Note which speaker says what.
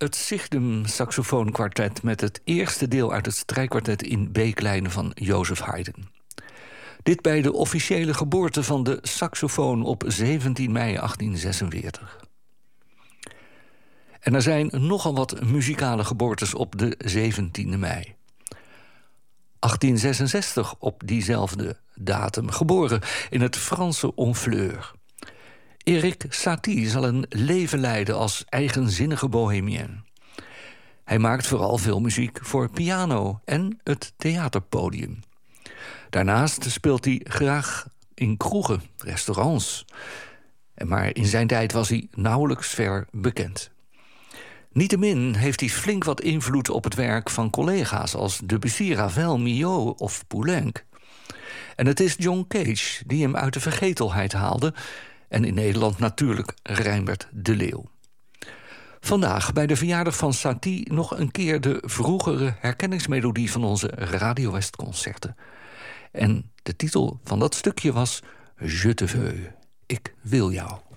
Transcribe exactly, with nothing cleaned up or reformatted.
Speaker 1: het Signum saxofoonkwartet met het eerste deel uit het strijkkwartet in B-kleine van Joseph Haydn. Dit bij de officiële geboorte van de saxofoon op zeventien mei achttienhonderdzesenveertig. En er zijn nogal wat muzikale geboortes op de zeventiende mei. achttienhonderdzesenzestig op diezelfde datum geboren in het Franse Honfleur. Erik Satie zal een leven leiden als eigenzinnige bohemien. Hij maakt vooral veel muziek voor piano en het theaterpodium. Daarnaast speelt hij graag in kroegen, restaurants. Maar in zijn tijd was hij nauwelijks ver bekend. Niettemin heeft hij flink wat invloed op het werk van collega's als Debussy, Ravel, Milhaud of Poulenc. En het is John Cage die hem uit de vergetelheid haalde, en in Nederland natuurlijk Reimbert de Leeuw. Vandaag bij de verjaardag van Satie nog een keer de vroegere herkenningsmelodie van onze Radio West concerten. En de titel van dat stukje was Je te veux, ik wil jou.